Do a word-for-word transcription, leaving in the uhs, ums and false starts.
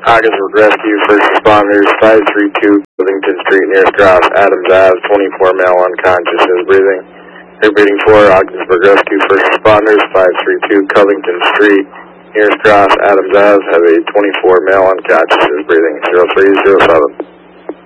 Ogdensburg Rescue, first responders, five three two Covington Street, nearest cross, Adams Ave, twenty-four male unconscious, is breathing. Repeating for Ogdensburg Rescue, first responders, five three two Covington Street, nearest cross, Adams Ave, have a twenty-four male unconscious, is breathing. zero three zero seven.